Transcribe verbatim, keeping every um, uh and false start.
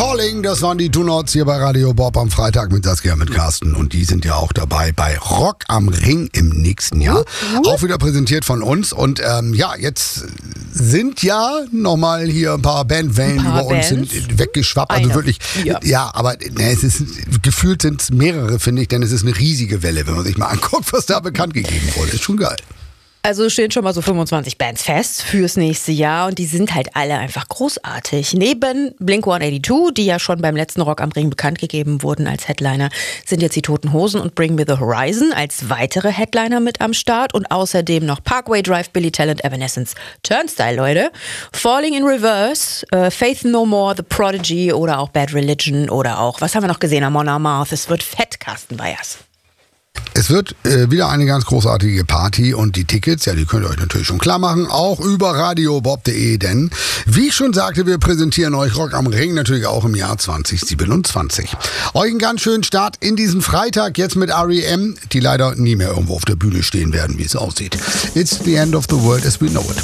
Falling, das waren die Two-Notes hier bei Radio Bob am Freitag mit Saskia, mit Carsten. Und die sind ja auch dabei bei Rock am Ring im nächsten Jahr. Mhm. Auch wieder präsentiert von uns. Und ähm, ja, jetzt sind ja nochmal hier ein paar Bandwellen über uns sind weggeschwappt. Also Eine. wirklich, ja, ja aber ne, es ist, gefühlt sind es mehrere, finde ich, denn es ist eine riesige Welle, wenn man sich mal anguckt, was da bekannt gegeben wurde. Ist schon geil. Also stehen schon mal so fünfundzwanzig Bands fest fürs nächste Jahr und die sind halt alle einfach großartig. Neben Blink hundertzweiundachtzig, die ja schon beim letzten Rock am Ring bekannt gegeben wurden als Headliner, sind jetzt die Toten Hosen und Bring Me the Horizon als weitere Headliner mit am Start und außerdem noch Parkway Drive, Billy Talent, Evanescence, Turnstile, Leute. Falling in Reverse, äh, Faith No More, The Prodigy oder auch Bad Religion oder auch, was haben wir noch gesehen, Amon Amarth, es wird fett, Carsten Bayers. Es wird äh, wieder eine ganz großartige Party und die Tickets, ja, die könnt ihr euch natürlich schon klar machen, auch über radio bob punkt de, denn wie ich schon sagte, wir präsentieren euch Rock am Ring natürlich auch im Jahr zwanzig siebenundzwanzig. Euch einen ganz schönen Start in diesen Freitag jetzt mit R E M, die leider nie mehr irgendwo auf der Bühne stehen werden, wie es aussieht. It's the end of the world as we know it.